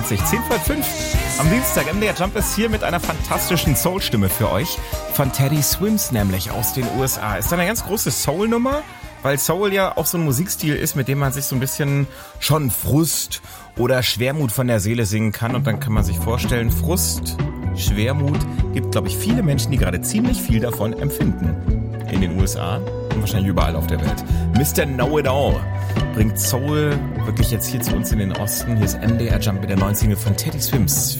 10 vor 5 am Dienstag. MDR Jump ist hier mit einer fantastischen Soul-Stimme für euch. Von Teddy Swims nämlich aus den USA. Ist eine ganz große Soul-Nummer, weil Soul ja auch so ein Musikstil ist, mit dem man sich so ein bisschen schon Frust oder Schwermut von der Seele singen kann. Und dann kann man sich vorstellen, Frust, Schwermut, gibt, glaube ich, viele Menschen, die gerade ziemlich viel davon empfinden. In den USA und wahrscheinlich überall auf der Welt. Mr. Know-It-All bringt Soul wirklich jetzt hier zu uns in den Osten. Hier ist MDR Jump mit der neuen Single von Teddy Swims.